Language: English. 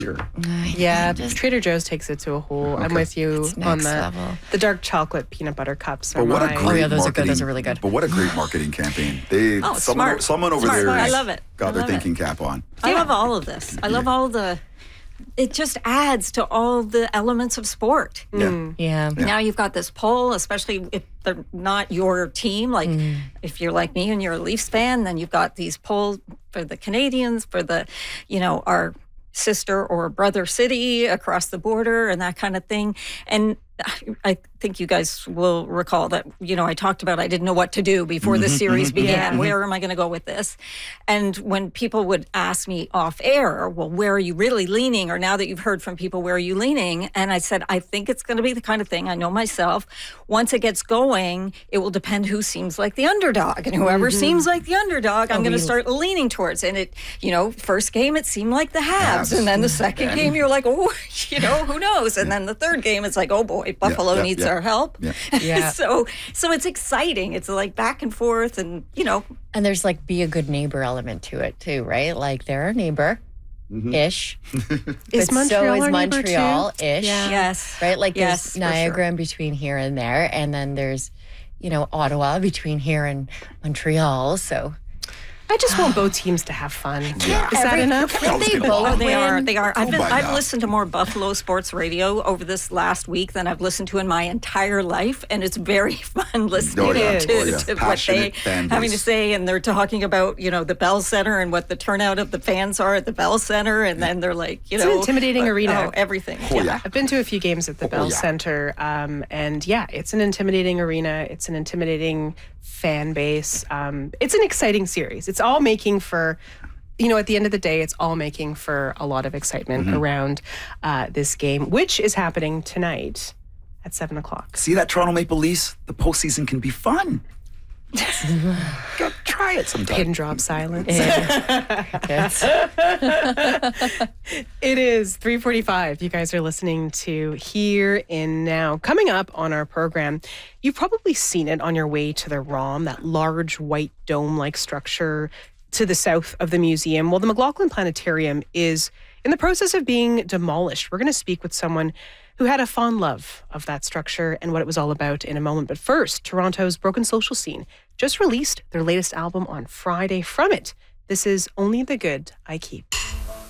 Sure. Yeah, Trader Joe's takes it to a whole. I'm with you on the dark chocolate peanut butter cups. But what a great those are good. marketing- Those are really good. But what a great marketing campaign. Smart. Someone over there I love it. got their thinking cap on. I love all of this. I love all it just adds to all the elements of sport. Yeah. Now you've got this poll, especially if they're not your team. Like if you're like me and you're a Leafs fan, then you've got these polls for the Canadians, for the, our sister or brother city across the border and that kind of thing. And I think you guys will recall that, I talked about I didn't know what to do before the series began. Where am I going to go with this? And when people would ask me off air, well, where are you really leaning? Or now that you've heard from people, where are you leaning? And I said, I think it's going to be the kind of thing, I know myself, once it gets going, it will depend who seems like the underdog. And whoever seems like the underdog, I'm going to start leaning towards. And it, first game, it seemed like the Habs. And then the second game, you're like, oh, who knows? And then the third game, it's like, oh boy, Buffalo needs our help. So it's exciting. It's like back and forth and, And there's like be a good neighbor element to it too, right? Like they're a neighbor-ish. Is Montreal so is our neighbor Montreal-ish. Yeah. Yes. Right? Like Yes, there's Niagara in between here and there. And then there's, Ottawa between here and Montreal. So I just want both teams to have fun. Yeah. Is that enough? they both They are. Oh my I've God. listened to more Buffalo sports radio over this last week than I've listened to in my entire life, and it's very fun listening to what Passionate they fan base. having to say. And they're talking about the Bell Center and what the turnout of the fans are at the Bell Center, and then they're like, It's an intimidating arena. Everything. Oh, yeah. I've been to a few games at the Bell Center, and it's an intimidating arena. It's an intimidating fan base. It's an exciting series. It's all making for, at the end of the day, it's all making for a lot of excitement around this game, which is happening tonight at 7:00. See that Toronto Maple Leafs? The postseason can be fun. Go try it sometime. Pin drop silence. yes. It is 3:45. You guys are listening to Here in Now. Coming up on our program, you've probably seen it on your way to the ROM, that large white dome-like structure to the south of the museum. Well, the McLaughlin Planetarium is in the process of being demolished. We're going to speak with someone who had a fond love of that structure and what it was all about in a moment. But first, Toronto's Broken Social Scene just released their latest album on Friday. From it, this is Only the Good I Keep.